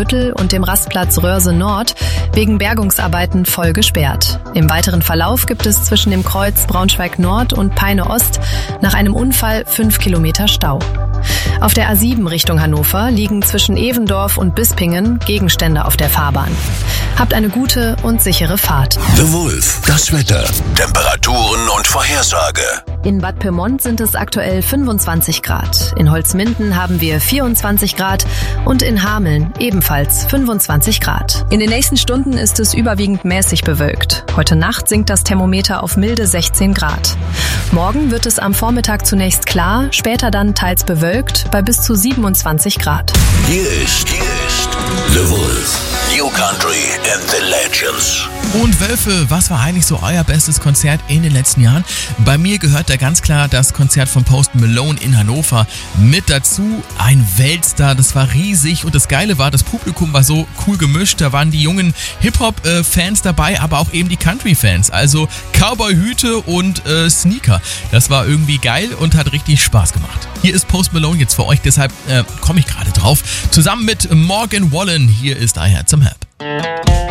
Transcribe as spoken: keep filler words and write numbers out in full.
Röhrsbüttel und dem Rastplatz Röhrse Nord wegen Bergungsarbeiten voll gesperrt. Im weiteren Verlauf gibt es zwischen dem Kreuz Braunschweig Nord und Peine Ost nach einem Unfall fünf Kilometer Stau. Auf der A sieben Richtung Hannover liegen zwischen Evendorf und Bispingen Gegenstände auf der Fahrbahn. Habt eine gute und sichere Fahrt. The Wolf, das Wetter, Temperaturen und Vorhersage. In Bad Pyrmont sind es aktuell fünfundzwanzig Grad. In Holzminden haben wir vierundzwanzig Grad und in Hameln ebenfalls fünfundzwanzig Grad. In den nächsten Stunden ist es überwiegend mäßig bewölkt. Heute Nacht sinkt das Thermometer auf milde sechzehn Grad. Morgen wird es am Vormittag zunächst klar, später dann teils bewölkt bei bis zu siebenundzwanzig Grad. Hier ist, hier ist The Wolf, New Country and the Legends. Und Wölfe, was war eigentlich so euer bestes Konzert in den letzten Jahren? Bei mir gehört da ganz klar das Konzert von Post Malone in Hannover mit dazu. Ein Weltstar, das war riesig und das Geile war, das Publikum war so cool gemischt. Da waren die jungen Hip-Hop-Fans dabei, aber auch eben die Country-Fans. Also Cowboy-Hüte und äh, Sneaker. Das war irgendwie geil und hat richtig Spaß gemacht. Hier ist Post Malone jetzt für euch, deshalb äh, komme ich gerade drauf. Zusammen mit Morgan Wallen, hier ist I Had Some Help.